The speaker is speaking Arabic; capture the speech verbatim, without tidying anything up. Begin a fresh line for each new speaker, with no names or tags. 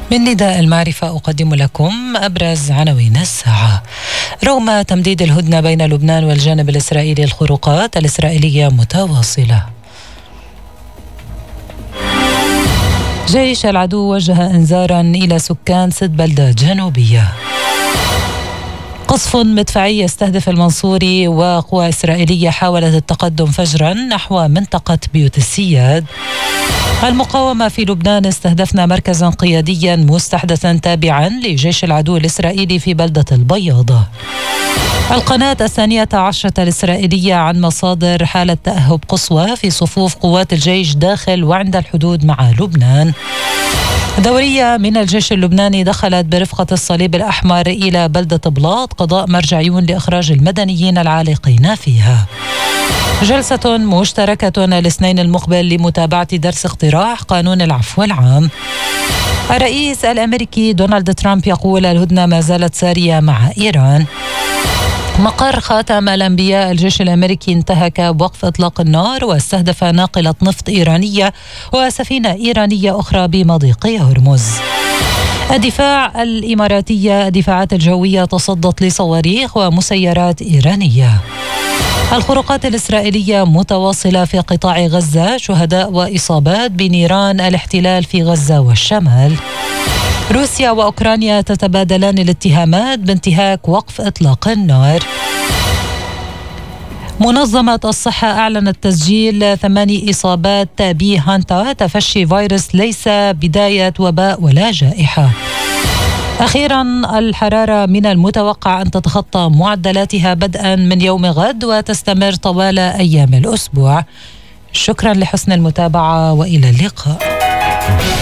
من نداء المعرفة أقدم لكم أبرز عناوين الساعة. رغم تمديد الهدنة بين لبنان والجانب الإسرائيلي، الخروقات الإسرائيلية متواصلة. جيش العدو وجه إنذارا إلى سكان ست بلدات جنوبية. قصف مدفعي يستهدف المنصوري، وقوى إسرائيلية حاولت التقدم فجرا نحو منطقة بيوت السياد. المقاومة في لبنان: استهدفنا مركزا قياديا مستحدثا تابعا لجيش العدو الإسرائيلي في بلدة البياضة. القناة الثانية عشرة الإسرائيلية عن مصادر حالة تأهب قصوى في صفوف قوات الجيش داخل وعند الحدود مع لبنان. دورية من الجيش اللبناني دخلت برفقة الصليب الأحمر إلى بلدة بلاط قضاء مرجعيون لإخراج المدنيين العالقين فيها. جلسة مشتركة الاثنين المقبل لمتابعة درس اقتراح قانون العفو العام. الرئيس الأمريكي دونالد ترامب يقول الهدنة ما زالت سارية مع إيران. مقر خاتم الأنبياء: الجيش الأمريكي انتهك بوقف إطلاق النار واستهدف ناقلة نفط إيرانية وسفينة إيرانية أخرى بمضيق هرمز. الدفاع الإماراتية: الدفاعات الجوية تصدت لصواريخ ومسيرات إيرانية. الخروقات الإسرائيلية متواصلة في قطاع غزة، شهداء وإصابات بنيران الاحتلال في غزة والشمال. روسيا وأوكرانيا تتبادلان الاتهامات بانتهاك وقف إطلاق النار. منظمة الصحة أعلنت تسجيل ثماني إصابات بي هانتا، تفشي فيروس ليس بداية وباء ولا جائحة. أخيرا، الحرارة من المتوقع أن تتخطى معدلاتها بدءا من يوم غد وتستمر طوال أيام الأسبوع. شكرا لحسن المتابعة وإلى اللقاء.